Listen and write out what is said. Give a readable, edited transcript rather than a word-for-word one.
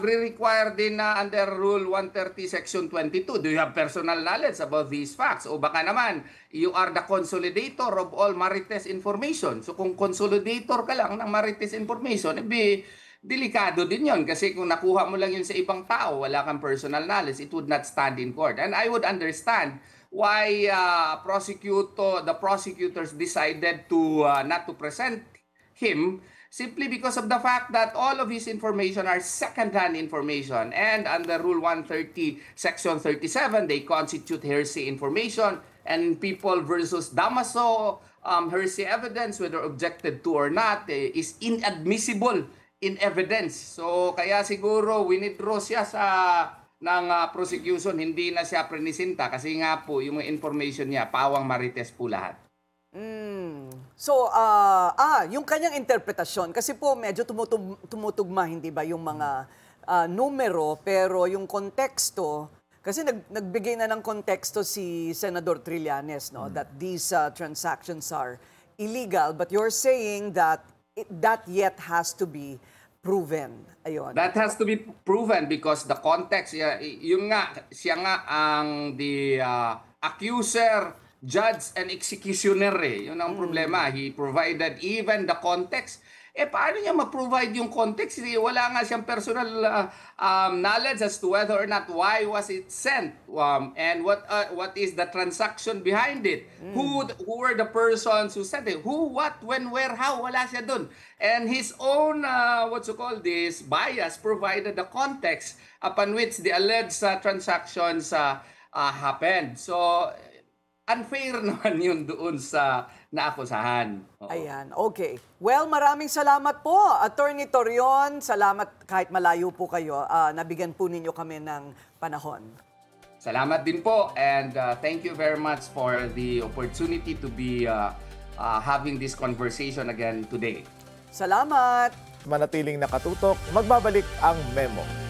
Re-require din na under Rule 130 Section 22. Do you have personal knowledge about these facts? O baka naman, you are the consolidator of all Marites information. So kung consolidator ka lang ng Marites information, delikado din yon. Kasi kung nakuha mo lang yun sa ibang tao, wala kang personal knowledge, it would not stand in court. And I would understand why the prosecutors decided to not to present him, simply because of the fact that all of his information are second-hand information. And under Rule 130, Section 37, they constitute hearsay information. And People versus Damaso, hearsay evidence, whether objected to or not, is inadmissible in evidence. So kaya siguro winidraw siya ng prosecution, hindi na siya prenisinta kasi nga po yung information niya, pawang Marites po lahat. So, yung kanyang interpretasyon, kasi po medyo tumutugma, hindi ba, yung mga numero, pero yung konteksto, kasi nagbigay na ng konteksto si Senador Trillanes, no, that these transactions are illegal, but you're saying that that yet has to be proven. Ayun. That has to be proven because the context, siya nga ang the accuser, judge, and executioner eh. Yun ang problema. He provided even the context. Paano niya ma-provide yung context? Wala nga siyang personal knowledge as to whether or not why was it sent, and what is the transaction behind it. Who were the persons who sent it? Who, what, when, where, how? Wala siya dun. And his own, bias provided the context upon which the alleged transactions happened. So, unfair naman yun doon sa naakusahan. Oo. Ayan, okay. Well, maraming salamat po, Attorney Torion. Salamat kahit malayo po kayo. Nabigyan po ninyo kami ng panahon. Salamat din po, and thank you very much for the opportunity to be having this conversation again today. Salamat! Manatiling nakatutok, magbabalik ang Memo.